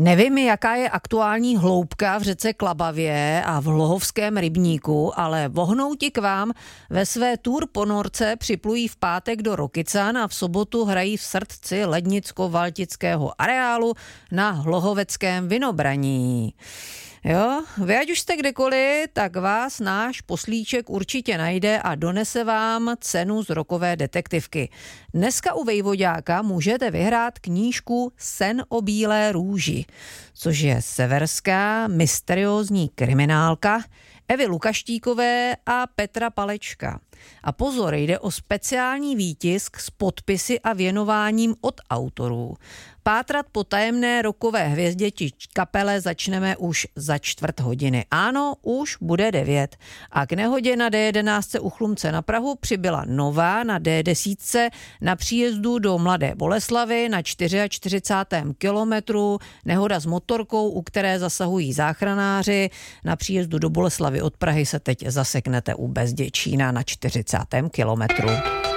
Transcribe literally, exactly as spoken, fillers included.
Nevím, jaká je aktuální hloubka v řece Klabavě a v Hlohovském rybníku, ale vohnouti k vám ve své tour po Norce připlují v pátek do Rokycan a v sobotu hrají v srdci lednicko-valtického areálu na Hlohoveckém Vinobraní. Jo, vy ať už jste kdekoliv, tak vás náš poslíček určitě najde a donese vám cenu z rokové detektivky. Dneska u Vejvoďáka můžete vyhrát knížku Sen o bílé růži, což je severská mysteriózní kriminálka Evy Lukaštíkové a Petra Palečka. A pozor, jde o speciální výtisk s podpisy a věnováním od autorů. Pátrat po tajemné rokové hvězděti kapele začneme už za čtvrt hodiny. Ano, už bude devět. A k nehodě na D jedenáct u Chlumce na Prahu přibyla nová na D deset na příjezdu do Mladé Boleslavi na čtyřicátém čtvrtém kilometru. Nehoda s motorkou, u které zasahují záchranáři. Na příjezdu do Boleslavy od Prahy se teď zaseknete u Bezděčína na čtyřicátém kilometru.